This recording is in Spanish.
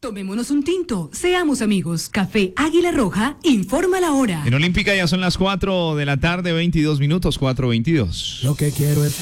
Tomémonos un tinto, seamos amigos. Café Águila Roja, informa la hora. En Olímpica ya son las 4 de la tarde, 22 minutos, 4:22. Lo que quiero es